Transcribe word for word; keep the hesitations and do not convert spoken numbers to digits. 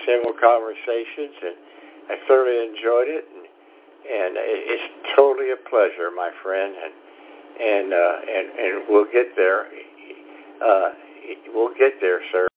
civil conversations, and I thoroughly enjoyed it. And, and it's totally a pleasure, my friend. And and uh, and, and we'll get there. Uh, we'll get there, sir.